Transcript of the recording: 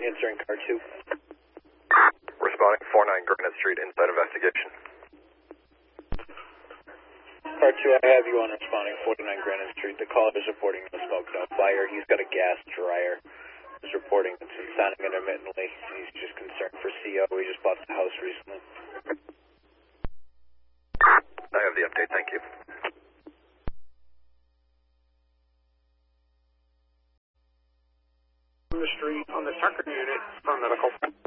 Answering car 2. Responding 49 Granite Street, inside investigation. Car 2, I have you on responding 49 Granite Street. The caller is reporting no smoke, no fire. He's got a gas dryer. He's reporting it's sounding intermittently. He's just concerned for CO. He just bought the house recently. I have the update, thank you. On the street on the Tucker unit for medical.